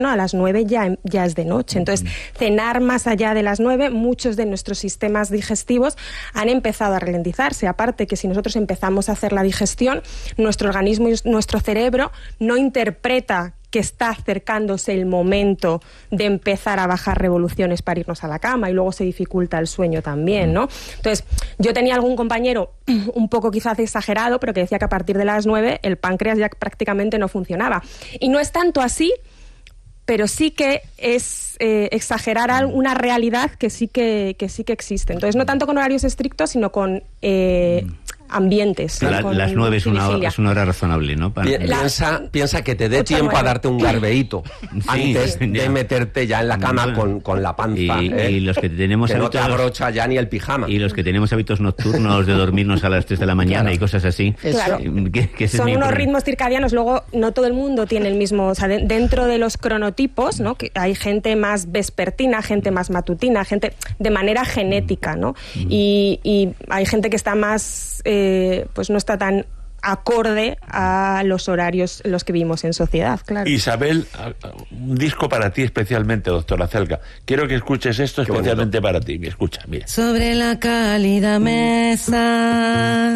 ¿no? A las 9 ya es de noche. Entonces, cenar más allá de las 9, muchos de nuestros sistemas digestivos han empezado a ralentizarse. Aparte que si nosotros empezamos a hacer la digestión, nuestro organismo y nuestro cerebro no interpreta que está acercándose el momento de empezar a bajar revoluciones para irnos a la cama, y luego se dificulta el sueño también, ¿no? Entonces, yo tenía algún compañero un poco quizás exagerado, pero que decía que a partir de las 9 el páncreas ya prácticamente no funcionaba. Y no es tanto así, pero sí que es exagerar una realidad que sí que existe. Entonces, no tanto con horarios estrictos, sino con ambientes. Las 9 es una hora razonable, ¿no? Piensa que te dé tiempo a darte un garbeíto antes de meterte ya en la cama con la panza. Y los que tenemos que no te abrocha ya ni el pijama. Y los que tenemos hábitos nocturnos de dormirnos a las 3 de la mañana y cosas así. Claro. Que son unos ritmos circadianos. Luego, no todo el mundo tiene el mismo... O sea, dentro de los cronotipos, ¿no? Que hay gente más vespertina, gente más matutina, gente de manera genética, ¿no? Y hay gente que está más... pues no está tan acorde a los horarios en los que vivimos en sociedad, claro. Isabel, un disco para ti especialmente, doctora Celca. Quiero que escuches esto especialmente para ti. Escucha, mira. Sobre la cálida mesa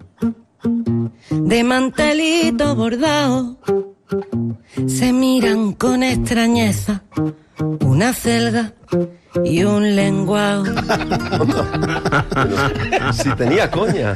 de mantelito bordado se miran con extrañeza una celga y un lenguao. Si tenía coña.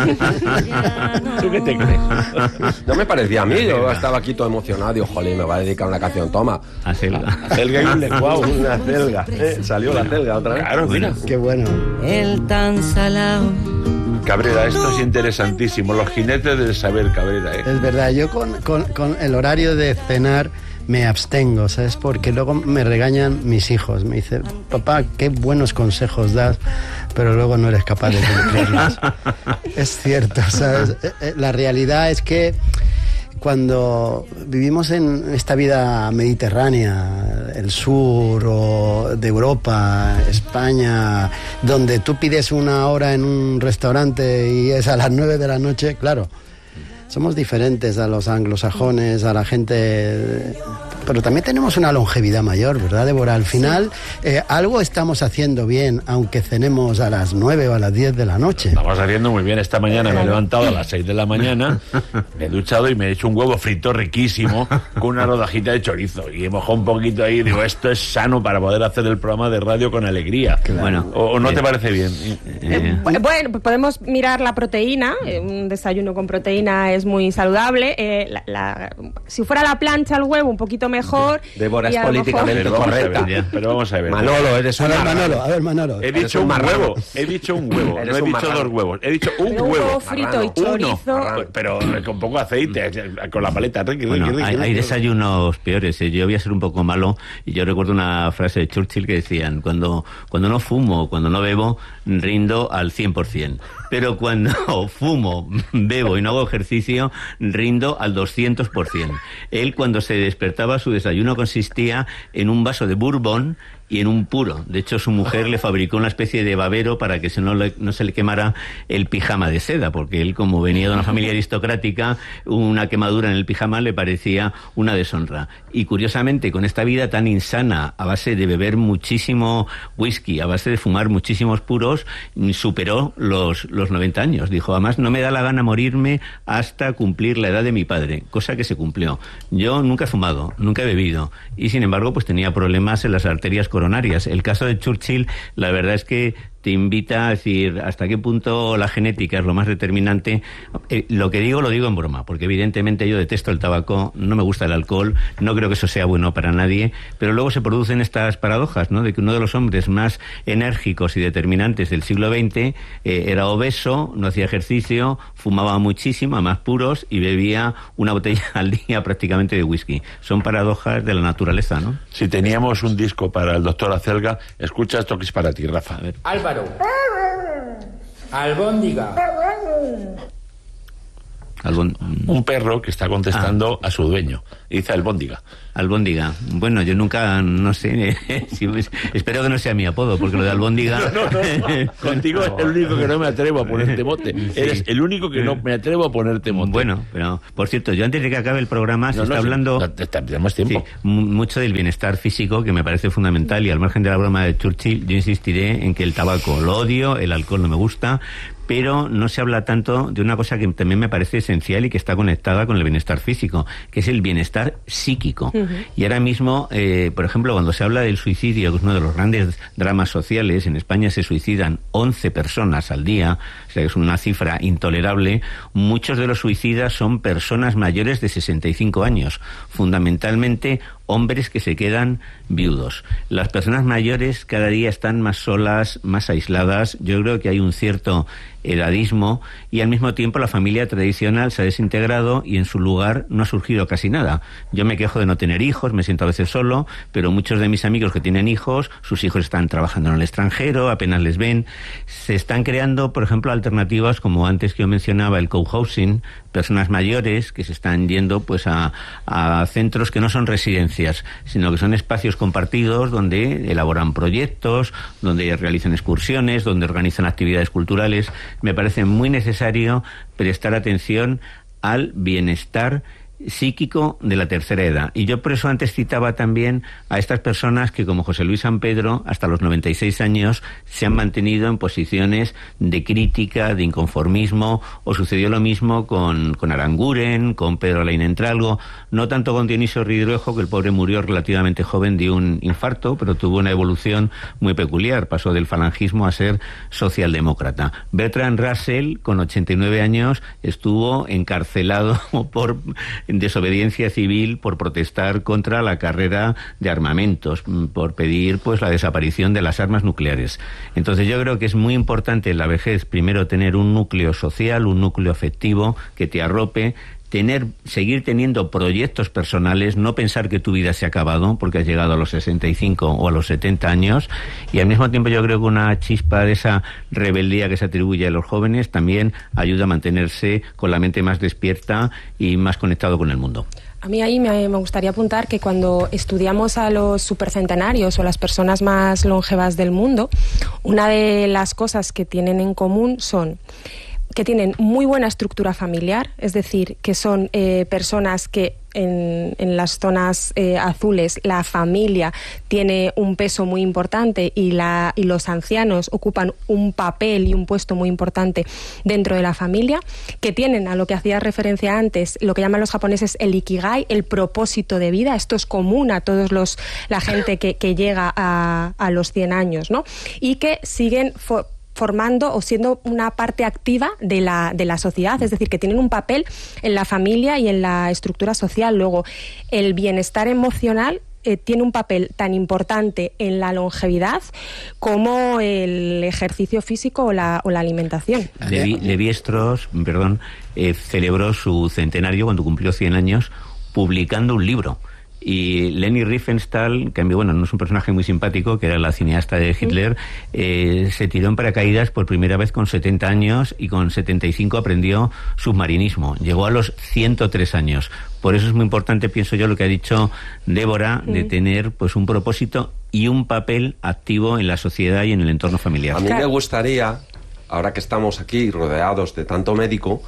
¿Tú qué te crees? No me parecía a mí, yo estaba aquí todo emocionado. Digo, jolín, me va a dedicar una canción, toma. A celga. Celga y un lenguao. Una celga. Salió la celga otra vez. Claro, mira. Qué bueno. El tan salado. Cabrera, esto es interesantísimo. Los jinetes del saber, Cabrera, Es verdad, yo con el horario de cenar me abstengo, ¿sabes? Porque luego me regañan mis hijos. Me dicen, papá, qué buenos consejos das, pero luego no eres capaz de cumplirlos. Es cierto, ¿sabes? La realidad es que cuando vivimos en esta vida mediterránea, el sur o de Europa, España, donde tú pides una hora en un restaurante y es a las 9 de la noche, claro, somos diferentes a los anglosajones, a la gente... Pero también tenemos una longevidad mayor, ¿verdad, Débora? Al final, algo estamos haciendo bien, aunque cenemos a las 9 o a las 10 de la noche. Estamos haciendo muy bien. Esta mañana me he levantado a las 6 de la mañana, me he duchado y me he hecho un huevo frito riquísimo con una rodajita de chorizo. Y he mojado un poquito ahí y digo, esto es sano para poder hacer el programa de radio con alegría. Bueno, ¿O no te parece bien? Bueno, podemos mirar la proteína. Un desayuno con proteína es muy saludable. Si fuera la plancha el huevo, un poquito mejor. Débora es políticamente correcta. Pero vamos a ver. Manolo, eres un Manolo. He dicho un huevo. He dicho un huevo. No he dicho dos huevos. He dicho un huevo. Frito y chorizo. Pero con poco aceite, con la paleta. Bueno, hay desayunos peores. Yo voy a ser un poco malo. Y yo recuerdo una frase de Churchill que decían: cuando no fumo, cuando no bebo, rindo al 100%. Pero cuando fumo, bebo y no hago ejercicio, rindo al 200%. Él, cuando se despertaba, su desayuno consistía en un vaso de bourbon y en un puro. De hecho, su mujer le fabricó una especie de babero para que no se le quemara el pijama de seda, porque él, como venía de una familia aristocrática, una quemadura en el pijama le parecía una deshonra. Y curiosamente, con esta vida tan insana, a base de beber muchísimo whisky, a base de fumar muchísimos puros, superó los 90 años. Dijo, además, no me da la gana morirme hasta cumplir la edad de mi padre, cosa que se cumplió. Yo nunca he fumado, nunca he bebido, y sin embargo, pues tenía problemas en las arterias coronarias. El caso de Churchill, la verdad es que te invita a decir hasta qué punto la genética es lo más determinante. Lo que digo, lo digo en broma, porque evidentemente yo detesto el tabaco, no me gusta el alcohol, no creo que eso sea bueno para nadie, pero luego se producen estas paradojas, ¿no? De que uno de los hombres más enérgicos y determinantes del siglo XX era obeso, no hacía ejercicio, fumaba muchísimo, más puros, y bebía una botella al día prácticamente de whisky. Son paradojas de la naturaleza, ¿no? Si teníamos un disco para el doctor Acelga, escucha esto que es para ti, Rafa. A ver. Álvaro. Albóndiga. Un perro que está contestando a su dueño. Dice albóndiga. Albóndiga. Bueno, yo nunca, no sé, espero que no sea mi apodo, porque lo de albóndiga... No. Contigo es el único que no me atrevo a ponerte mote. Eres el único que no me atrevo a ponerte mote. Bueno, pero, por cierto, yo antes de que acabe el programa se está hablando... Tenemos tiempo. Sí, mucho del bienestar físico, que me parece fundamental, y al margen de la broma de Churchill, yo insistiré en que el tabaco lo odio, el alcohol no me gusta, pero no se habla tanto de una cosa que también me parece esencial y que está conectada con el bienestar físico, que es el bienestar psíquico. Y ahora mismo, por ejemplo, cuando se habla del suicidio, que es uno de los grandes dramas sociales, en España se suicidan 11 personas al día, o sea, que es una cifra intolerable. Muchos de los suicidas son personas mayores de 65 años, fundamentalmente hombres que se quedan viudos. Las personas mayores cada día están más solas, más aisladas. Yo creo que hay un cierto edadismo y al mismo tiempo la familia tradicional se ha desintegrado y en su lugar no ha surgido casi nada. Yo me quejo de no tener hijos, me siento a veces solo, pero muchos de mis amigos que tienen hijos, sus hijos están trabajando en el extranjero, apenas les ven. Se están creando, por ejemplo, alternativas como antes que yo mencionaba el cohousing, personas mayores que se están yendo pues a centros que no son residencias, sino que son espacios compartidos donde elaboran proyectos, donde realizan excursiones, donde organizan actividades culturales. Me parece muy necesario prestar atención al bienestar psíquico de la tercera edad. Y yo por eso antes citaba también a estas personas que, como José Luis San Pedro, hasta los 96 años se han mantenido en posiciones de crítica, de inconformismo, o sucedió lo mismo con Aranguren, con Pedro Alain Entralgo, no tanto con Dionisio Ridruejo, que el pobre murió relativamente joven de un infarto, pero tuvo una evolución muy peculiar, pasó del falangismo a ser socialdemócrata. Bertrand Russell, con 89 años, estuvo encarcelado por desobediencia civil, por protestar contra la carrera de armamentos, por pedir pues la desaparición de las armas nucleares. Entonces yo creo que es muy importante en la vejez primero tener un núcleo social, un núcleo afectivo que te arrope, seguir teniendo proyectos personales, no pensar que tu vida se ha acabado porque has llegado a los 65 o a los 70 años, y al mismo tiempo yo creo que una chispa de esa rebeldía que se atribuye a los jóvenes también ayuda a mantenerse con la mente más despierta y más conectado con el mundo. A mí ahí me gustaría apuntar que cuando estudiamos a los supercentenarios o las personas más longevas del mundo, una de las cosas que tienen en común son que tienen muy buena estructura familiar, es decir, que son personas que en las zonas azules la familia tiene un peso muy importante y los ancianos ocupan un papel y un puesto muy importante dentro de la familia, que tienen, a lo que hacía referencia antes, lo que llaman los japoneses el ikigai, el propósito de vida. Esto es común a todos la gente que llega a los 100 años, ¿no? Y que siguen formando o siendo una parte activa de la sociedad, es decir, que tienen un papel en la familia y en la estructura social. Luego, el bienestar emocional tiene un papel tan importante en la longevidad como el ejercicio físico o la alimentación. Levi-Strauss, celebró su centenario cuando cumplió 100 años publicando un libro. Y Leni Riefenstahl, que bueno, no es un personaje muy simpático, que era la cineasta de Hitler, se tiró en paracaídas por primera vez con 70 años y con 75 aprendió submarinismo. Llegó a los 103 años. Por eso es muy importante, pienso yo, lo que ha dicho Débora, de tener pues un propósito y un papel activo en la sociedad y en el entorno familiar. A mí me gustaría, ahora que estamos aquí rodeados de tanto médico,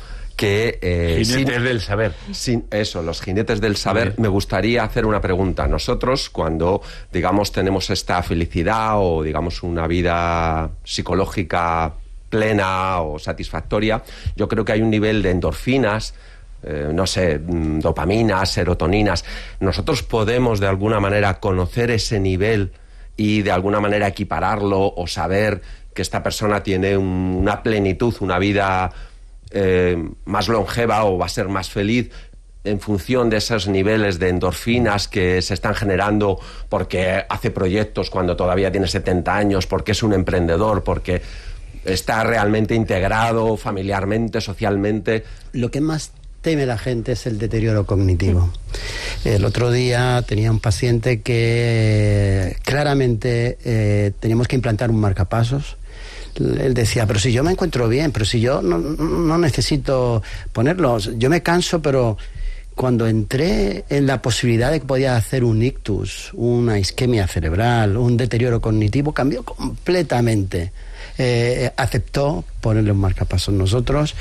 que jinetes del saber. Los jinetes del saber. Me gustaría hacer una pregunta. Nosotros, cuando, digamos, tenemos esta felicidad o, digamos, una vida psicológica plena o satisfactoria, yo creo que hay un nivel de endorfinas, dopaminas, serotoninas. Nosotros podemos, de alguna manera, conocer ese nivel y, de alguna manera, equipararlo o saber que esta persona tiene una plenitud, una vida más longeva o va a ser más feliz en función de esos niveles de endorfinas que se están generando porque hace proyectos cuando todavía tiene 70 años, porque es un emprendedor, porque está realmente integrado familiarmente, socialmente. Lo que más teme la gente es el deterioro cognitivo. El otro día tenía un paciente que claramente teníamos que implantar un marcapasos. él decía, pero si yo me encuentro bien, pero si yo no necesito ponerlos, yo me canso, pero cuando entré en la posibilidad de que podía hacer un ictus, una isquemia cerebral, un deterioro cognitivo, cambió completamente. Aceptó ponerle un marcapasos. Nosotros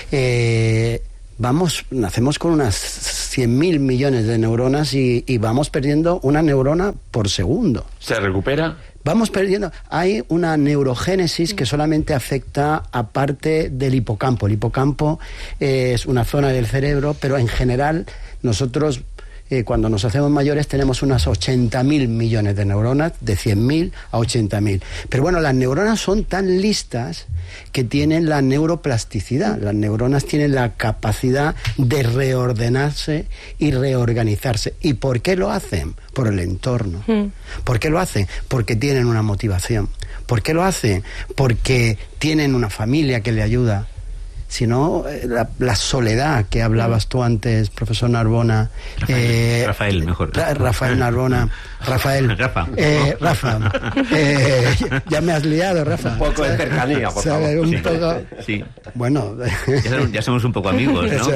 nacemos con unas 100.000 millones de neuronas y vamos perdiendo una neurona por segundo. ¿Se recupera? Vamos perdiendo. Hay una neurogénesis que solamente afecta a parte del hipocampo. El hipocampo es una zona del cerebro, pero en general nosotros cuando nos hacemos mayores tenemos unas 80.000 millones de neuronas, de 100.000 a 80.000. Pero bueno, las neuronas son tan listas que tienen la neuroplasticidad. Las neuronas tienen la capacidad de reordenarse y reorganizarse. ¿Y por qué lo hacen? Por el entorno. ¿Por qué lo hacen? Porque tienen una motivación. ¿Por qué lo hacen? Porque tienen una familia que le ayuda. Sino la soledad que hablabas tú antes, profesor Narbona. Rafael, mejor. Rafael Narbona. Rafael. Rafa. Rafa. Ya me has liado, Rafa. Un poco de cercanía, por favor. Un poco... Sí. Bueno. Ya somos un poco amigos, ¿no?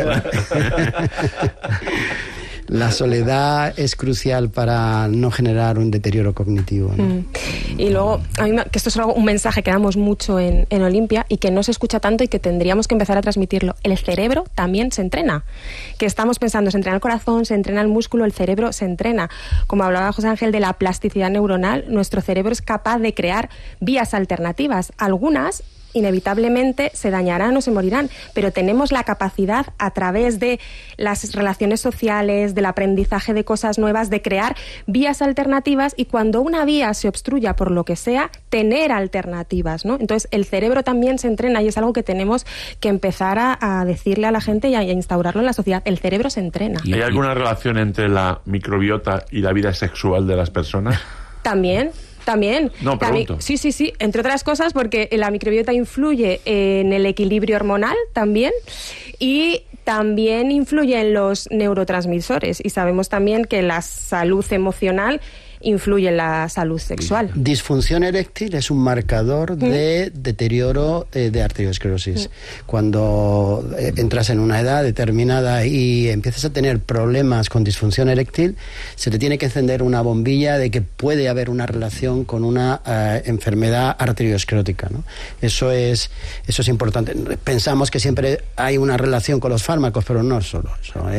La soledad es crucial para no generar un deterioro cognitivo, ¿no? Y luego, que esto es un mensaje que damos mucho en Olimpia y que no se escucha tanto y que tendríamos que empezar a transmitirlo. El cerebro también se entrena. Que estamos pensando, se entrena el corazón, se entrena el músculo, el cerebro se entrena. Como hablaba José Ángel de la plasticidad neuronal, nuestro cerebro es capaz de crear vías alternativas. Algunas inevitablemente se dañarán o se morirán, pero tenemos la capacidad a través de las relaciones sociales, del aprendizaje de cosas nuevas, de crear vías alternativas, y cuando una vía se obstruya por lo que sea, tener alternativas, ¿no? Entonces el cerebro también se entrena y es algo que tenemos que empezar a decirle a la gente y a instaurarlo en la sociedad. El cerebro se entrena. ¿Hay alguna relación entre la microbiota y la vida sexual de las personas? También. No, pregunto. Sí. Entre otras cosas porque la microbiota influye en el equilibrio hormonal también y también influye en los neurotransmisores. Y sabemos también que la salud emocional influye en la salud sexual. Disfunción eréctil es un marcador de deterioro de arteriosclerosis. Cuando entras en una edad determinada y empiezas a tener problemas con disfunción eréctil, se te tiene que encender una bombilla de que puede haber una relación con una enfermedad arteriosclerótica, ¿no? Eso es importante. Pensamos que siempre hay una relación con los fármacos, pero no solo eso.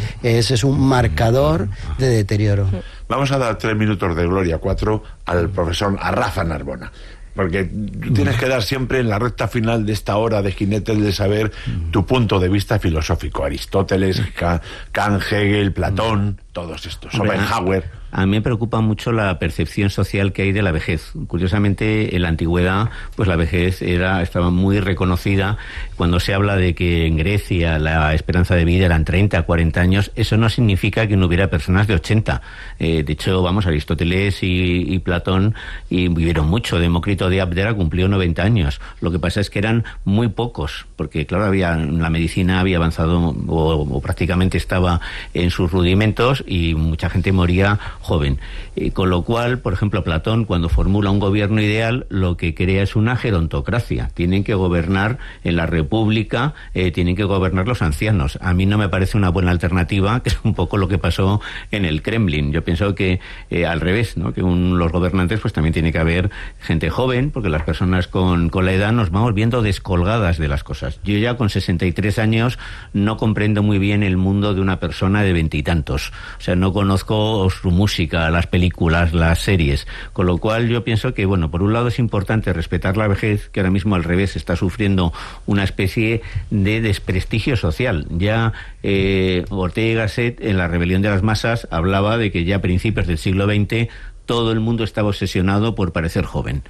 Es un marcador de deterioro. Vamos a dar 3 minutos de gloria, 4, al profesor, a Rafa Narbona. Porque tienes que dar siempre en la recta final de esta hora de Jinetes del Saber tu punto de vista filosófico. Aristóteles, Kant, Hegel, Platón, todos estos. Schopenhauer. A mí me preocupa mucho la percepción social que hay de la vejez. Curiosamente, en la antigüedad, pues la vejez estaba muy reconocida. Cuando se habla de que en Grecia la esperanza de vida eran 30, 40 años, eso no significa que no hubiera personas de 80. De hecho, Aristóteles y Platón vivieron mucho. Demócrito de Abdera cumplió 90 años. Lo que pasa es que eran muy pocos, porque claro, la medicina había avanzado o prácticamente estaba en sus rudimentos y mucha gente moría joven. Con lo cual, por ejemplo, Platón, cuando formula un gobierno ideal, lo que crea es una gerontocracia. Tienen que gobernar en la república, tienen que gobernar los ancianos. A mí no me parece una buena alternativa, que es un poco lo que pasó en el Kremlin. Yo pienso que al revés, ¿no? Que los gobernantes pues también tiene que haber gente joven, porque las personas con la edad nos vamos viendo descolgadas de las cosas. Yo ya con 63 años no comprendo muy bien el mundo de una persona de 20 y tantos. O sea, no conozco su música, las películas, las series, con lo cual yo pienso que, bueno, por un lado es importante respetar la vejez, que ahora mismo al revés está sufriendo una especie de desprestigio social. Ya Ortega y Gasset en La rebelión de las masas hablaba de que ya a principios del siglo XX todo el mundo estaba obsesionado por parecer joven,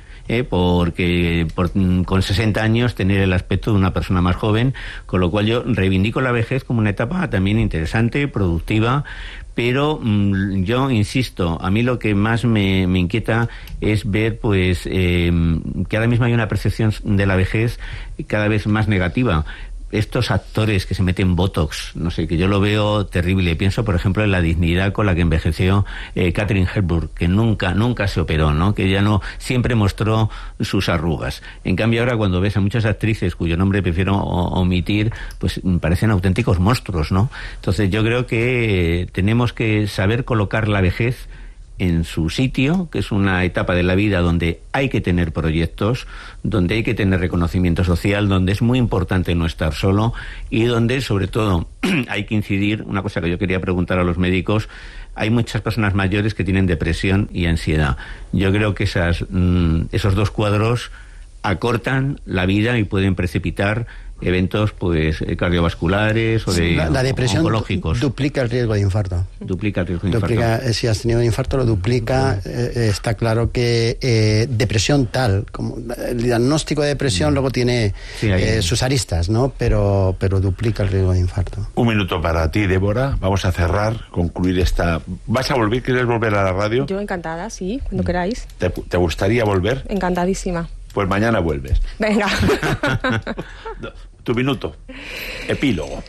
porque con 60 años tener el aspecto de una persona más joven, con lo cual yo reivindico la vejez como una etapa también interesante, productiva, pero yo insisto, a mí lo que más me inquieta es ver pues que ahora mismo hay una percepción de la vejez cada vez más negativa. estos actores que se meten botox, no sé, que yo lo veo terrible. Pienso, por ejemplo, en la dignidad con la que envejeció Katharine Hepburn, que nunca se operó, ¿no? Que ella no siempre mostró sus arrugas. En cambio, ahora cuando ves a muchas actrices cuyo nombre prefiero omitir, pues parecen auténticos monstruos, ¿no? Entonces yo creo que tenemos que saber colocar la vejez en su sitio, que es una etapa de la vida donde hay que tener proyectos, donde hay que tener reconocimiento social, donde es muy importante no estar solo y donde, sobre todo, hay que incidir, una cosa que yo quería preguntar a los médicos, hay muchas personas mayores que tienen depresión y ansiedad. Yo creo que esos dos cuadros acortan la vida y pueden precipitar eventos pues cardiovasculares o de la depresión oncológicos. Duplica el riesgo de infarto. Duplica el riesgo de infarto. Si has tenido infarto lo duplica. Está claro que depresión tal, como el diagnóstico de depresión luego tiene sus aristas, ¿no? Pero duplica el riesgo de infarto. Un minuto para ti, Débora. Vamos a cerrar, concluir esta... ¿Vas a volver? ¿Quieres volver a la radio? Yo encantada, sí, cuando queráis. ¿Te gustaría volver? Encantadísima. Pues mañana vuelves. Venga. Tu minuto. Epílogo.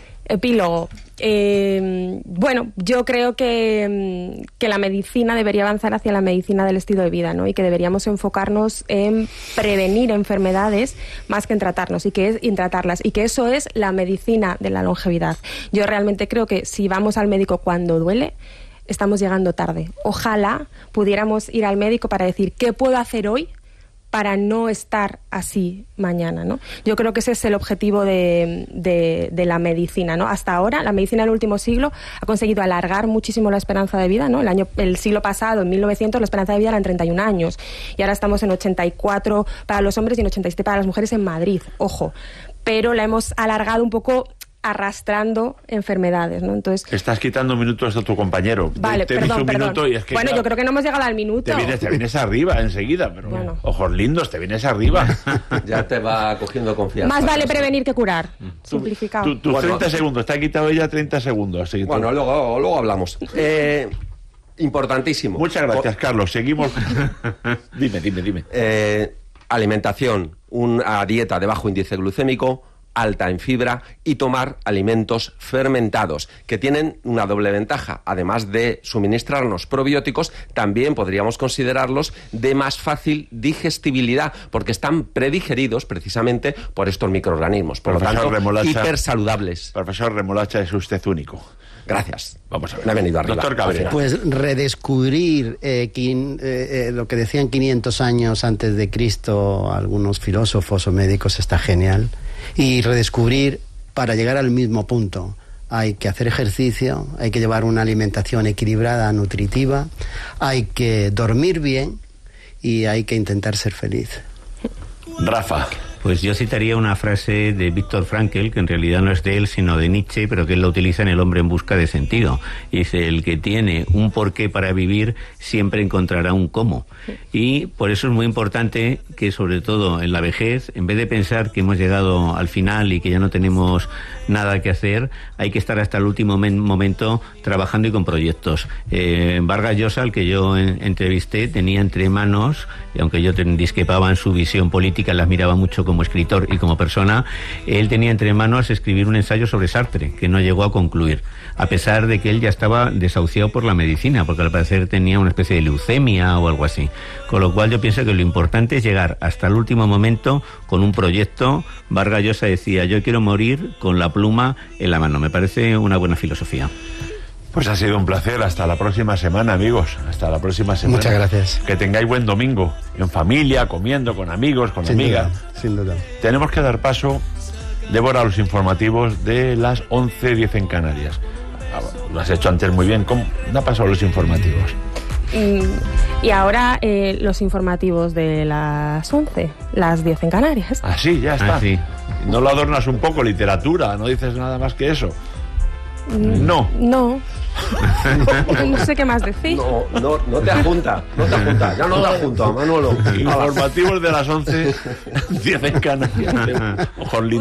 Bueno, yo creo que la medicina debería avanzar hacia la medicina del estilo de vida, ¿no? Y que deberíamos enfocarnos en prevenir enfermedades más que en tratarlas, y que eso es la medicina de la longevidad. Yo realmente creo que si vamos al médico cuando duele, estamos llegando tarde. Ojalá pudiéramos ir al médico para decir ¿qué puedo hacer hoy para no estar así mañana, ¿no? Yo creo que ese es el objetivo de la medicina, ¿no? Hasta ahora, la medicina del último siglo ha conseguido alargar muchísimo la esperanza de vida, ¿no? El siglo pasado, en 1900, la esperanza de vida era en 31 años. Y ahora estamos en 84 para los hombres y en 87 para las mujeres en Madrid, ojo. Pero la hemos alargado un poco arrastrando enfermedades, ¿no? Entonces, estás quitando minutos a tu compañero. Vale, perdón. Y es que bueno, yo creo que no hemos llegado al minuto. Te vienes arriba enseguida, pero bueno. Ojos lindos, te vienes arriba. Ya te va cogiendo confianza. Más vale prevenir que curar. Simplificado. Tus 30 segundos, te ha quitado ella 30 segundos. Así bueno, luego hablamos. Importantísimo. Muchas gracias, Carlos. Seguimos. Dime. Alimentación, una dieta de bajo índice glucémico, alta en fibra, y tomar alimentos fermentados, que tienen una doble ventaja. Además de suministrarnos probióticos, también podríamos considerarlos de más fácil digestibilidad, porque están predigeridos precisamente por estos microorganismos. Por lo tanto, hipersaludables. Profesor Remolacha, es usted único. Gracias. Vamos a ver. Me ha venido arriba. Doctor Cabrera. Pues redescubrir lo que decían 500 años antes de Cristo algunos filósofos o médicos está genial. Y redescubrir para llegar al mismo punto. Hay que hacer ejercicio, hay que llevar una alimentación equilibrada, nutritiva, hay que dormir bien y hay que intentar ser feliz. Rafa. Pues yo citaría una frase de Viktor Frankl, que en realidad no es de él, sino de Nietzsche, pero que él la utiliza en El hombre en busca de sentido. Y dice, el que tiene un porqué para vivir siempre encontrará un cómo. Y por eso es muy importante que, sobre todo en la vejez, en vez de pensar que hemos llegado al final y que ya no tenemos nada que hacer, hay que estar hasta el último momento trabajando y con proyectos. Vargas Llosa, al que yo entrevisté, tenía entre manos, y aunque yo discrepaba en su visión política, la admiraba mucho como escritor y como persona, él tenía entre manos escribir un ensayo sobre Sartre, que no llegó a concluir, a pesar de que él ya estaba desahuciado por la medicina, porque al parecer tenía una especie de leucemia o algo así. Con lo cual yo pienso que lo importante es llegar hasta el último momento con un proyecto. Vargas Llosa decía, yo quiero morir con la pluma en la mano. Me parece una buena filosofía. Pues ha sido un placer. Hasta la próxima semana, amigos. Hasta la próxima semana. Muchas gracias. Que tengáis buen domingo. En familia, comiendo, con amigos, con amigas. Sin duda. Tenemos que dar paso, Débora, a los informativos de las 11:10 en Canarias. Lo has hecho antes muy bien. ¿Cómo da paso a los informativos? Y ahora los informativos de las 11, las 10 en Canarias. Ah, sí, ya está. Sí. No lo adornas un poco, literatura, no dices nada más que eso. No. No sé qué más decir. No te ajunta. Ya no te ajunto, Manolo. Informativos de las 11:10 en Canarias. Ojos lindos.